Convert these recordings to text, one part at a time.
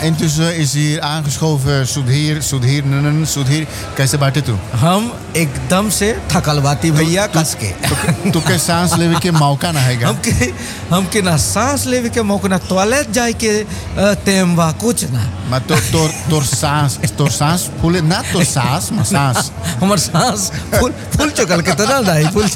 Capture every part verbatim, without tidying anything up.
intussen is hier aangeschoven Sudhir, Sudhir, Nanan, Sudhir. Kaise baate tu? हम एकदम से थकलवाती भैया कस के तो के सांस लेवे के मौका ना हैगा हम के हम के ना सांस लेवे के मौका ना टॉयलेट जाए के तेमवा कुछ ना maar तो तो तो सांस तो सांस फूले ना तो सांस maar सांस हमार सांस फुल फुल चकल के तना दाई full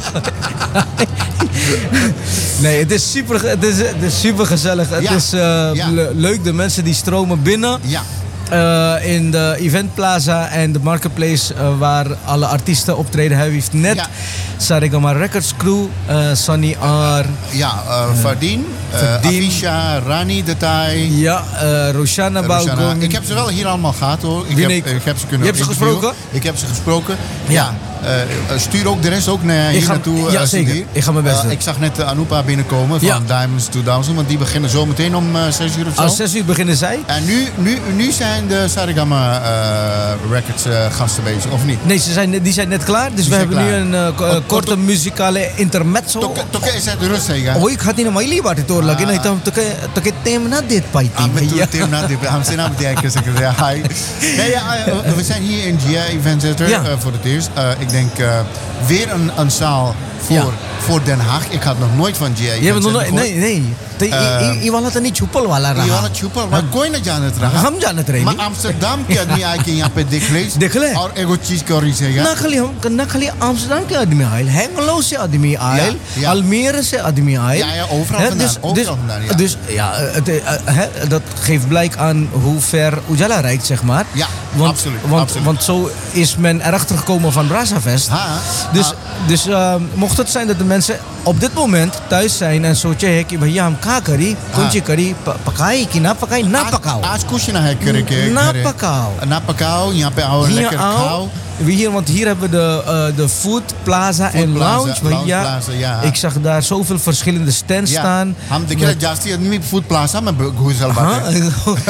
nee het is super het is, het is super gezellig het ja. is uh, ja. le- leuk de mensen die stromen binnen ja Uh, in de eventplaza en de marketplace uh, waar alle artiesten optreden. Hij heeft net ja. Saregama Records crew, uh, Sonny R. Ja, uh, Fardeen, uh, Afisha, Rani Detail. Ja, uh, Roshana Balkon. Ik heb ze wel hier allemaal gehad hoor. Ik, heb, ik, ik heb ze kunnen Je hebt ze gesproken? Ik heb ze gesproken. Ja. ja. Uh, stuur ook de rest ook naar hier ga, naartoe. Ja, uh, zeker. Hier. Ik ga mijn best uh, doen. Ik zag net uh, Anupa binnenkomen van ja. Diamonds tweeduizend. Want die beginnen zo meteen om uh, zes uur of zo. Als zes uur beginnen zij. En nu, nu, nu zijn de Saregama uh, Records uh, gasten bezig, of niet? Nee, ze zijn, die zijn net klaar. Dus die we hebben klaar. nu een uh, oh, korte oh, muzikale intermezzo. Toke is het rust, hè? Oh, ik ga niet naar mijn lief uit door lagi. Nee, dan toke toke thema na dit paiti. Ah, met toke thema na dit. Ham zijn naam kijken zeggen ja. Hi. Nee, ja, uh, we zijn hier in G I Event Center ja. uh, voor het eerst. Uh, ik denk uh, weer een, een zaal voor, ja. voor Den Haag. Ik had nog nooit van G I Event ja, Center gehoord. Nee, nee. ये वाला तो नहीं छुपल वाला रहा ये वाला छुपल वाला कोई ना जानत रहा हम जानत रहे मैं अम्स्टरडम के आदमी आके यहाँ पे देख ले देख ले और एगो चीज कर रही है ना खाली हम ना खाली अम्स्टरडम के आदमी आयल हैंगलो से आदमी आयल Almere से आदमी oil ja ja overal vandaan overal vandaan ja dus ja dat geeft blijk aan hoe ver Ujala reikt zeg maar ja want, absoluut want, absoluut want zo is men erachter gekomen van Brassafest dus ha. dus uh, mocht het zijn dat de mensen op dit moment thuis zijn en सोचे है कि भैया हम का करी कौन सी करी पकाई कि ना पकाई ना पकाओ आज कुछ ना है करे के ना पकाओ ना पकाओ यहाँ पे आओ lekker खाओ hier, want hier hebben we de, uh, de Food Plaza food en Lounge. Plaza, lounge ja, plaza, ja. Ik zag daar zoveel verschillende stands ja. staan. हम देखिए जास्ती आदमी Food Plaza में घुसल बाटे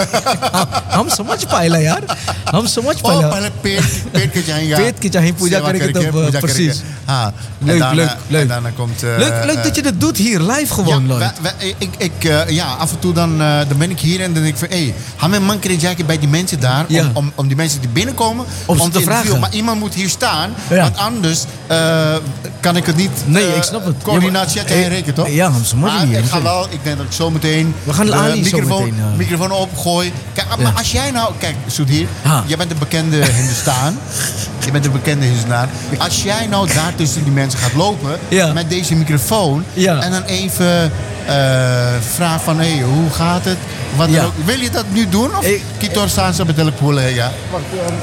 हम समझ पाएला यार हम समझ पाएला पहले पेट पेट के चाहिए पेट की चाहिए पूजा करके तब precies हाँ leuk leuk leuk daarna komt leuk leuk dat je dat doet hier live gewoon Lloyd ik ik ja af en toe dan dan ben ik hier en dan denk ik van hé gaan we man krijgen bij die mensen daar om om die mensen die binnenkomen om te vragen iemand moet hier staan, ja. want anders uh, kan ik het niet. Nee, uh, ik snap het. Coördinatie uit je rekenen, toch? Ja, zo moet je niet. Ik ga wel, ik denk dat ik zo meteen we gaan de microfoon, meteen, uh... microfoon opgooi. Kijk, ja. maar als jij nou, kijk, Sudhir, jij bent een bekende Hindustaan. Je bent een bekende Hindustaan. Als jij nou daar tussen die mensen gaat lopen ja. met deze microfoon ja. en dan even uh, vraagt van, hé, hey, hoe gaat het? Wat ja. Wil je dat nu doen? Of Kitor Sansa betel ik voelen, ja? Wacht,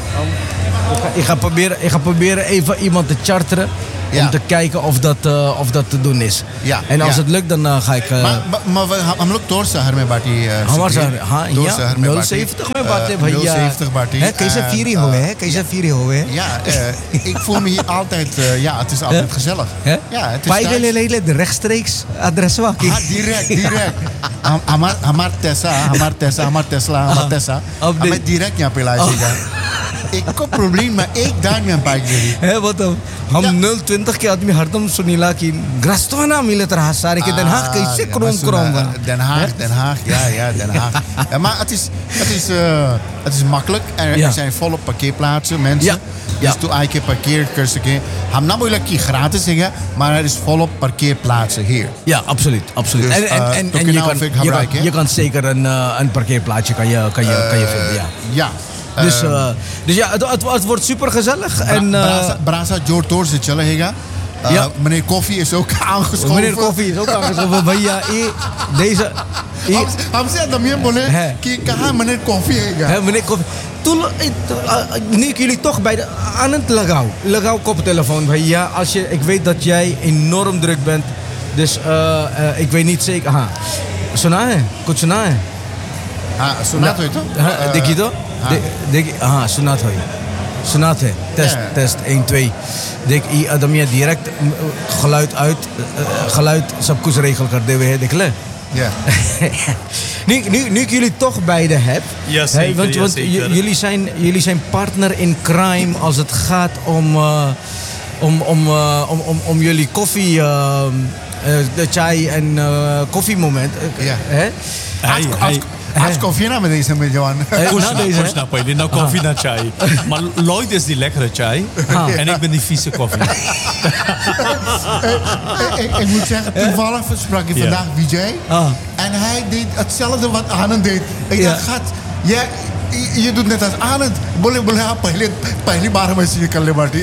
Ik ga, proberen, ik ga proberen even iemand te charteren. Ja. Om te kijken of dat, uh, of dat te doen is. Ja, en als ja. het lukt, dan uh, ga ik... Uh, maar maar हम लोग तोड़ शहर में बाटी हाँ ja nul zeventig में बातें भैया nul zeventig बाटी कैसे फिरी हो गए कैसे फिरी हो गए ja uh, ik voel me hier altijd uh, ja het is altijd gezellig ja het is Paile lele de rechtstreeks adres wa ja direct direct हमार हमार Tesla हमार Tesla हमार Tesla हमार Tesla हमें direct यहाँ पे लाएगा एक को प्रॉब्लम में एक दान में पाई गई है वो तो हम nul twintig के आदमी हरदम सुनीला की ग्रस्तवाना मिले तरह सारे के Den Haag कैसे Chrome Chrome Den Haag Den Haag ja ja Den Haag ja, maar het is het is uh, het is makkelijk er, ja. er zijn volop parkeerplaatsen mensen ja. dus ja. toen eigenlijk parkeerkursen हम ना बोला कि gratis zeggen maar er is volop parkeerplaatsen hier ja absoluut absoluut dus, en en uh, en, en je, kan, je, kan, je kan zeker een uh, een parkeerplaatsje kan je kan je uh, kan je vinden ja ja Dus, uh, dus ja, het, het, het wordt super gezellig. Bra- en, uh, Brasa Jortor zit chillen, uh, ja. Meneer Koffie is ook aangeschoven. Meneer Koffie is ook aangeschoven. भैया deze. हम से दमियन बोले कि कहाँ meneer Koffie है meneer Koffie. Toen, nu ik jullie toch bij de, aan het Lagao. Lagao koptelefoon, भैया. Als je, ik weet dat jij enorm druk bent. Dus uh, uh, ik weet niet zeker. Aha. सुना है कुछ सुना है हाँ सुना तो है तो देखिए तो देखिए हाँ सुना तो है सुना थे test test één twee देख ये आदमी direct geluid uit geluid सब कुछ regel कर दे हुए है देख ले ja nu, nu, nu ik jullie toch beide heb ja, zeker, hey, want, ja, want zeker. jullie zijn jullie zijn partner in crime als het gaat om uh, om, om, uh, om, om, om jullie koffie uh, uh, de chai en uh, koffiemoment ja hè als, als, Als koffie na met deze met Johan. Kush na pwede. Nou koffie na chai. Maar Lloyd is die lekkere chai. En ik ben die vieze koffie. ik, ik moet zeggen, toevallig sprak ik vandaag V J. Ah. En hij deed hetzelfde wat Anand deed. Ik Ja. dacht, gat, jij, je, je doet net als Anand. Boleh, boleh apa? Pahli bar masih je kan lebarti.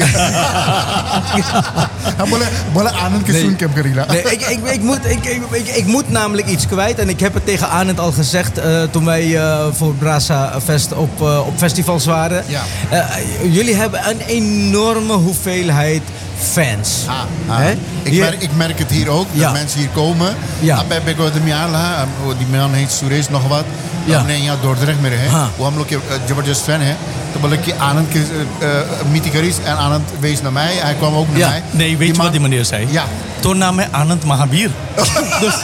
Boleh, boleh Anand ke sun kem karila. Nee, ik, ik, ik, moet, ik, ik, ik, ik moet namelijk iets kwijt. En ik heb het tegen Arend al gezegd uh, toen wij uh, voor Brasa Fest op, uh, op festivals waren. Ja. Uh, jullie hebben een enorme hoeveelheid fans. Ah, ah. Hè? Ik, Je- merk, ik merk het hier ook, Ja. dat mensen hier komen. Ja. Ah, bij Bego de Miala, die man heet Suresh nog wat. Ja. Nee, ja, Dordrecht meer. Hè. Ha. Hoe hem ook Jabardast fan, hè. Toen ben ik Anand mythicaris en Anand wees naar mij. Hij kwam ook naar Ja. mij. Nee, weet je man- wat die meneer zei? Ja. Toen nam hij Anand Mahabir. Dus...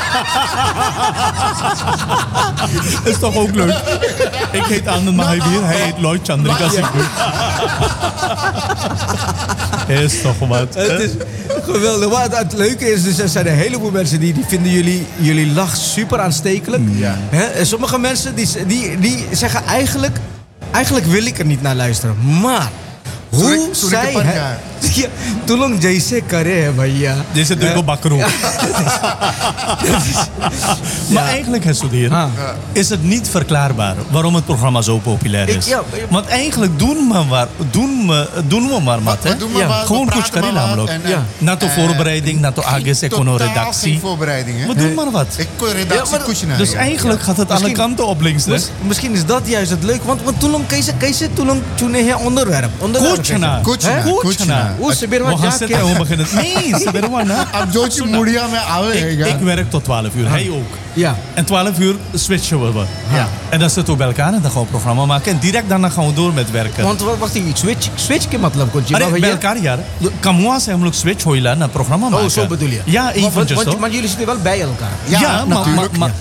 is toch ook leuk? Ik heet Anand Mahabir, hij heet Lloyd Chandrika Singh. Is toch wat? Het is geweldig. Wat het leuke is, dus er zijn een heleboel mensen die, die vinden jullie, jullie lach super aanstekelijk. Ja. Hè? En sommige mensen die, die, die zeggen eigenlijk, eigenlijk wil ik er niet naar luisteren. Maar hoe Sorry- sorry zij... kepan hè- ka. Ja, tulong jaise kare hai bhaiya. Deze doe ik op bakro. Maar eigenlijk, hè, Sudhir, Ah. is het niet verklaarbaar waarom het programma zo populair is. Ik- ja, Want eigenlijk doen we maar, doen we, doen we maar wat, hè? We doen maar Ja. wat, we Gewoon praten kuchkari maar wat namelijk. en- en- Ja. Na de en- voorbereiding, na de ages, econo Totaal geen redactie. voorbereiding, hè. We doen maar wat. Ik kon redactie Ja, maar- kusje naar Dus je. eigenlijk gaat het alle Misschien- kanten op links. Hè? Mis- misschien is dat juist het leuk. Want, want tulong kaise kaise tulong tune hai onderwerp. Onderwerp. Kuchna. Kuchna, Hè? kuchna. Hoe ze weer We wat gaan ja, zitten en we beginnen. Nee, ze willen wat, hè? Ab Jochi Mudia met oude Ik, ik werk tot twaalf uur, hij ook. Ja. En twaalf uur switchen we. Ja. En dan zitten we bij elkaar en dan gaan we een programma maken. En direct daarna gaan we door met werken. Want wa- wacht even, switch, switch के मतलब कुछ अरे bij elkaar यार कमुआ से हम लोग switch होइला ना programma Oh, maken. zo bedoel je? Ja, Want- eventjes want, toch? want jullie zitten wel bij elkaar. Ja, maar- natuurlijk. maar-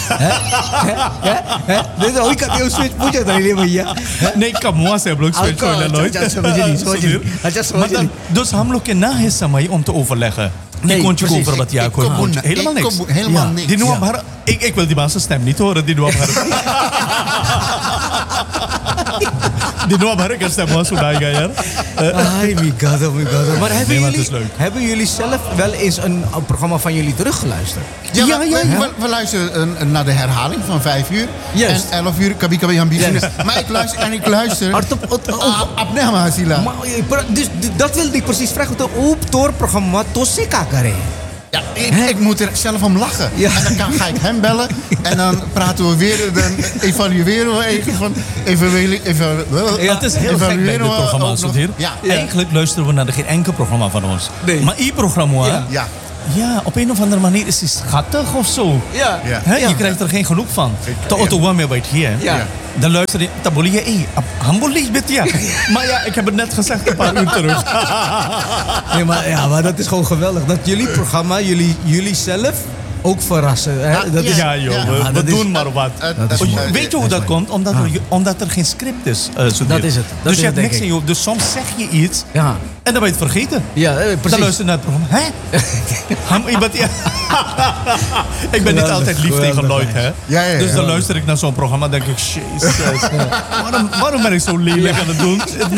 Dit is ooit kan switch पूछा था नहीं भैया. नहीं कमुआ से हम लोग switch Alcohol, होइला nooit. अच्छा, समझ नहीं, समझ नहीं. अच्छा, समझ Maar dan- Dus हम लोग के ना है समय om te overleggen. Nee, Die kontje precies. over wat jij Ik kon. kom- Helemaal ik niks. kom- helemaal Ja. niks. Die Noah Ja. Bhar- ik, ik wil die baas stem niet horen, die Noah Bhar. Die Noah Bhar kan stem was sunaega yaar. Ai, my god, oh my god. Maar hebben, Nee, maar het jullie, is leuk. hebben jullie zelf wel eens een, een programma van jullie teruggeluisterd? Ja, Ja, we, ja, we- ja. We, we luisteren uh, naar de herhaling van vijf uur. Juist. En elf uur, kabi kabi ambitie. Maar ik luister en ik luister. Maar top- op- op- Ah, Apne hama hasila. Maar, eh, pra- dus d- dat wilde ik precies vragen. To op door programma to se ka kare. Ja, ik, ik moet er zelf om lachen. Ja. En dan kan, ga ik hem bellen. En dan praten we weer. Dan evalueren we even van... Evalueren, even, Ja, het is heel gek bij dit evalueren we programma, ook nog- Sudhir. Ja. Eigenlijk luisteren we naar de geen enkel programma van ons. Nee. Maar die programma, Ja. Ja. ja, op een of andere manier is die schattig of zo. Ja. Ja. Hè, je krijgt er geen genoeg van. Te auto mee bij hier. Ja. Dan luister je, dan boel je, hé, hambolie met ja. Maar ja, ik heb het net gezegd een paar uur terug. Nee, maar, ja, maar dat is gewoon geweldig. Dat jullie programma, jullie, jullie zelf ook verrassen. Hè? Ja, Dat is, Ja, joh, Ja, we, maar we dat is- doen maar wat. Dat Dat is is mooi. mooi. Weet je hoe dat komt? Omdat, er, omdat er geen script is. eh, Sudhir. Dat is het. Dat dus is je het, hebt denk niks ik. in je hoofd. Dus soms zeg je iets Ja, en dan ben je het vergeten. ja eh, Dan precies. luister je naar het programma. Hè? Ham, iemand, ja. Ik ben niet Geweldig, altijd lief tegen geweldig. Lloyd, hè? Ja, ja, Dus dan ja. luister ik naar zo'n programma en denk ik, jezus. waarom, waarom ben ik zo lelijk aan het doen?